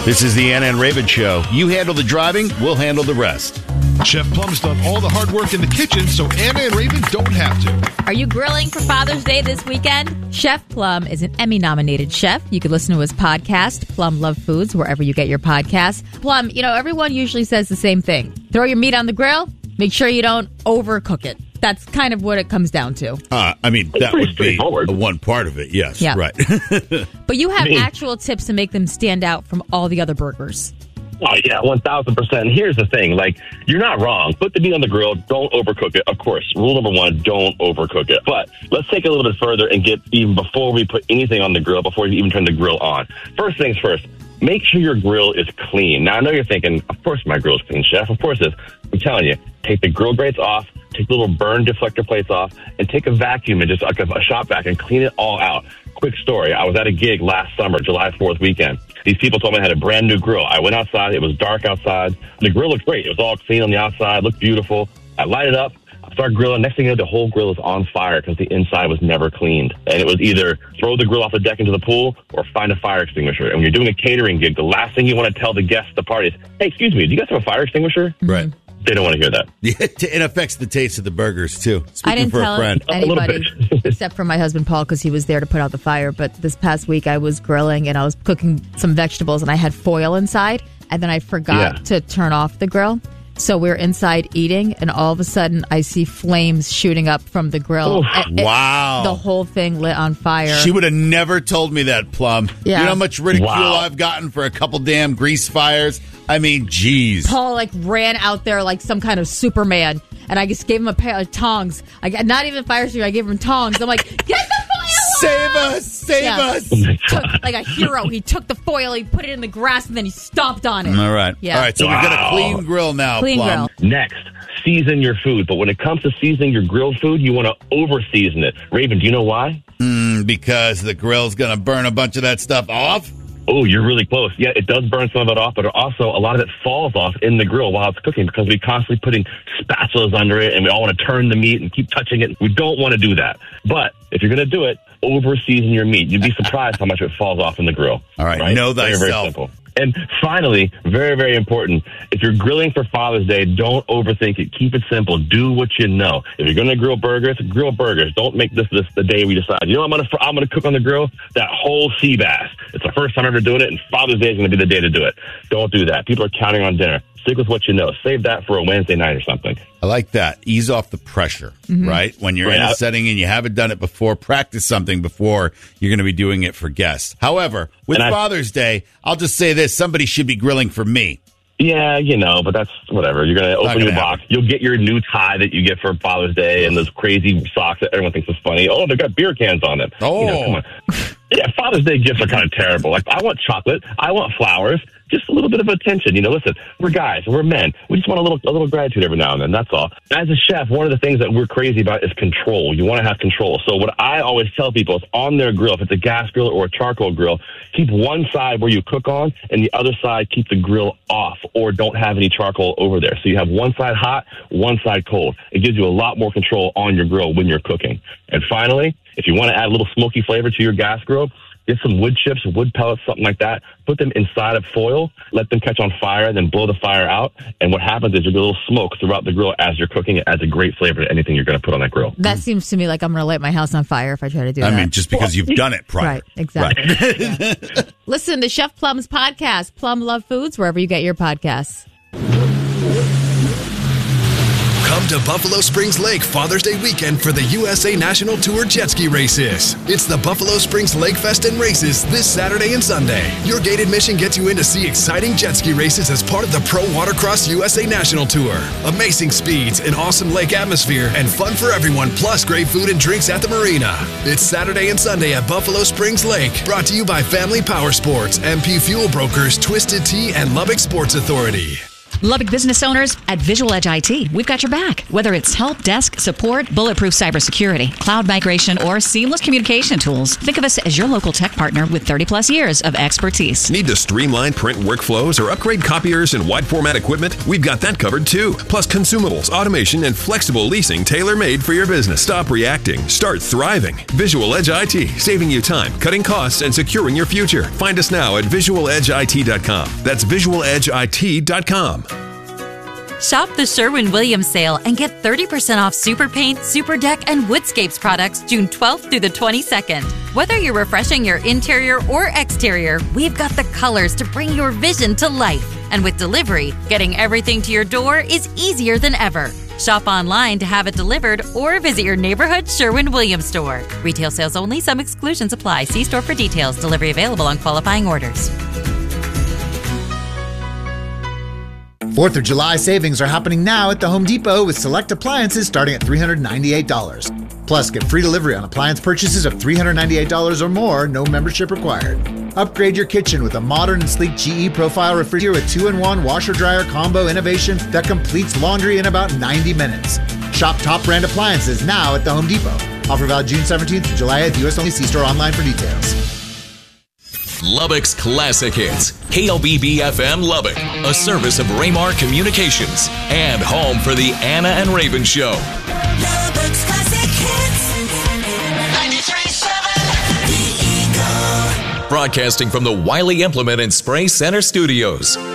This is the Anna and Raven Show. You handle the driving, we'll handle the rest. Chef Plum's done all the hard work in the kitchen, so Anna and Raven don't have to. Are you grilling for Father's Day this weekend? Chef Plum is an Emmy-nominated chef. You can listen to his podcast, Plum Love Foods, wherever you get your podcasts. Plum, everyone usually says the same thing. Throw your meat on the grill. Make sure you don't overcook it. That's kind of what it comes down to. That would be one part of it, yes. Yeah. Right. But you have actual tips to make them stand out from all the other burgers. Oh, yeah, 1,000%. And here's the thing. You're not wrong. Put the meat on the grill. Don't overcook it. Of course, rule number one, don't overcook it. But let's take it a little bit further and get even before we put anything on the grill, before you even turn the grill on. First things first, make sure your grill is clean. Now, I know you're thinking, of course my grill's clean, Chef. Of course it is. I'm telling you, take the grill grates off, take the little burn deflector plates off, and take a vacuum and just like a shop vac and clean it all out. Quick story. I was at a gig last summer, July 4th weekend. These people told me I had a brand new grill. I went outside. It was dark outside. The grill looked great. It was all clean on the outside, looked beautiful. I light it up. I start grilling. Next thing you know, the whole grill is on fire because the inside was never cleaned. And it was either throw the grill off the deck into the pool or find a fire extinguisher. And when you're doing a catering gig, the last thing you want to tell the guests at the party is, hey, excuse me, do you guys have a fire extinguisher? Right. They don't want to hear that. It affects the taste of the burgers, too. I didn't tell anybody except for my husband, Paul, because he was there to put out the fire. But this past week, I was grilling and I was cooking some vegetables and I had foil inside. And then I forgot to turn off the grill. So we're inside eating, and all of a sudden, I see flames shooting up from the grill. Wow. The whole thing lit on fire. She would have never told me that, Plum. Yeah. You know how much ridicule I've gotten for a couple damn grease fires? I mean, geez. Paul, ran out there like some kind of Superman, and I just gave him a pair of tongs. Not even fire extinguisher, I gave him tongs. I'm like, get the fire! Save us! Save us! Like a hero. He took the foil, he put it in the grass, and then he stomped on it. All right. Yeah. All right, so we've got a clean grill now, Clean Plum. grill. Next, season your food. But when it comes to seasoning your grilled food, you want to over-season it. Raven, do you know why? Because the grill's going to burn a bunch of that stuff off? Oh, you're really close. Yeah, it does burn some of it off, but also a lot of it falls off in the grill while it's cooking because we constantly putting spatulas under it and we all want to turn the meat and keep touching it. We don't want to do that. But if you're going to do it, over-season your meat. You'd be surprised how much it falls off in the grill. All right? Know thyself. Very, very simple. And finally, very, very important, if you're grilling for Father's Day, don't overthink it. Keep it simple. Do what you know. If you're going to grill burgers. Don't make this the day we decide, I'm going to cook on the grill that whole sea bass. It's the first time ever doing it, and Father's Day is going to be the day to do it. Don't do that. People are counting on dinner. Stick with what you know. Save that for a Wednesday night or something. I like that. Ease off the pressure, right? When you're in a setting and you haven't done it before, practice something before you're going to be doing it for guests. However, with Father's Day, I'll just say this. Somebody should be grilling for me. Yeah, but that's whatever. You're going to open your box. You'll get your new tie that you get for Father's Day and those crazy socks that everyone thinks is funny. Oh, they've got beer cans on them. Oh. Come on. Yeah, Father's Day gifts are kind of terrible. I want chocolate. I want flowers. Just a little bit of attention. Listen, we're guys. We're men. We just want a little gratitude every now and then. That's all. As a chef, one of the things that we're crazy about is control. You want to have control. So what I always tell people is on their grill, if it's a gas grill or a charcoal grill, keep one side where you cook on and the other side keep the grill off or don't have any charcoal over there. So you have one side hot, one side cold. It gives you a lot more control on your grill when you're cooking. And finally, if you want to add a little smoky flavor to your gas grill, get some wood chips, wood pellets, something like that. Put them inside of foil, let them catch on fire, then blow the fire out. And what happens is you get a little smoke throughout the grill as you're cooking. It adds a great flavor to anything you're going to put on that grill. That seems to me like I'm going to light my house on fire if I try to do that. I mean, just because you've done it prior. Right, exactly. Right. Yeah. Listen to Chef Plum's podcast, Plum Love Foods, wherever you get your podcasts. Come to Buffalo Springs Lake Father's Day weekend for the USA National Tour Jet Ski Races. It's the Buffalo Springs Lake Fest and Races this Saturday and Sunday. Your gate admission gets you in to see exciting jet ski races as part of the Pro Watercross USA National Tour. Amazing speeds, an awesome lake atmosphere, and fun for everyone, plus great food and drinks at the marina. It's Saturday and Sunday at Buffalo Springs Lake. Brought to you by Family Power Sports, MP Fuel Brokers, Twisted Tea, and Lubbock Sports Authority. Lubbock business owners, at Visual Edge IT, we've got your back. Whether it's help, desk, support, bulletproof cybersecurity, cloud migration, or seamless communication tools, think of us as your local tech partner with 30-plus years of expertise. Need to streamline print workflows or upgrade copiers and wide format equipment? We've got that covered too. Plus consumables, automation, and flexible leasing tailor-made for your business. Stop reacting. Start thriving. Visual Edge IT, saving you time, cutting costs, and securing your future. Find us now at visualedgeit.com. That's visualedgeit.com. Shop the Sherwin-Williams sale and get 30% off Super Paint, Super Deck, and Woodscapes products June 12th through the 22nd. Whether you're refreshing your interior or exterior, we've got the colors to bring your vision to life. And with delivery, getting everything to your door is easier than ever. Shop online to have it delivered or visit your neighborhood Sherwin-Williams store. Retail sales only. Some exclusions apply. See store for details. Delivery available on qualifying orders. 4th of July savings are happening now at the Home Depot with select appliances starting at $398. Plus, get free delivery on appliance purchases of $398 or more, no membership required. Upgrade your kitchen with a modern and sleek GE Profile refrigerator with 2-in-1 washer-dryer combo innovation that completes laundry in about 90 minutes. Shop top brand appliances now at the Home Depot. Offer valid June 17th to July 8th. U.S. only. See store online for details. Lubbock's Classic Hits, KLBB-FM Lubbock, a service of Raymar Communications, and home for the Anna and Raven Show. Lubbock's Classic Hits, 93.7, The Eagle. Broadcasting from the Wiley Implement and Spray Center Studios.